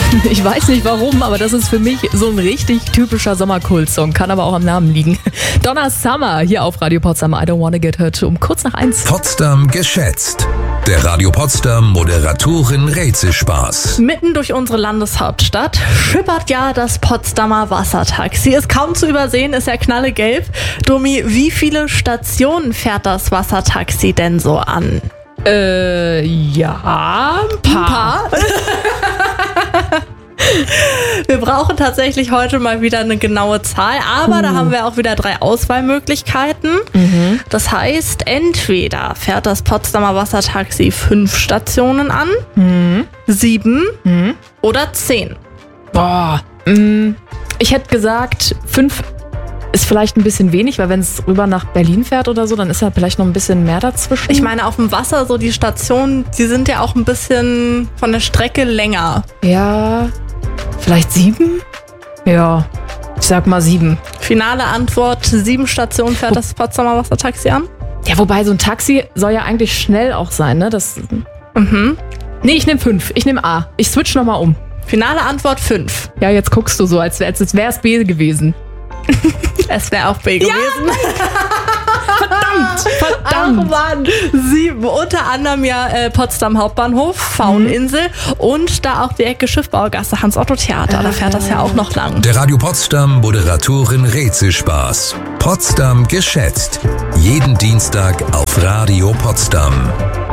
Ich weiß nicht warum, aber das ist für mich so ein richtig typischer Sommerkult-Song. Kann aber auch am Namen liegen. Donna Summer hier auf Radio Potsdam. I don't wanna get hurt. Um kurz nach 1. Potsdam geschätzt. Der Radio Potsdam Moderatoren-Rätselspaß. Mitten durch unsere Landeshauptstadt schippert ja das Potsdamer Wassertaxi. Ist kaum zu übersehen, ist ja knallegelb. Domi, wie viele Stationen fährt das Wassertaxi denn so an? Ja, ein paar. Wir brauchen tatsächlich heute mal wieder eine genaue Zahl, aber da haben wir auch wieder 3 Auswahlmöglichkeiten. Das heißt, entweder fährt das Potsdamer Wassertaxi 5 Stationen an, 7 oder 10. Boah, ich hätte gesagt, 5 ist vielleicht ein bisschen wenig, weil wenn es rüber nach Berlin fährt oder so, dann ist ja vielleicht noch ein bisschen mehr dazwischen. Ich meine, auf dem Wasser, so die Stationen, die sind ja auch ein bisschen von der Strecke länger. Ja, vielleicht 7? Ja, ich sag mal 7. Finale Antwort, 7 Stationen fährt das Potsdamer Wassertaxi an. Ja, wobei so ein Taxi soll ja eigentlich schnell auch sein, ne? Nee, ich nehme 5. Ich nehme A. Ich switch nochmal um. Finale Antwort 5. Ja, jetzt guckst du so, als wäre es B gewesen. Es wäre auch B gewesen. Verdammt. Ach Mann, 7. Unter anderem ja Potsdam Hauptbahnhof, Fauninsel und da auch die Ecke Schiffbaugasse, Hans-Otto-Theater. Da fährt das ja auch noch lang. Der Radio Potsdam Moderatoren-Rätselspaß. Potsdam geschätzt. Jeden Dienstag auf Radio Potsdam.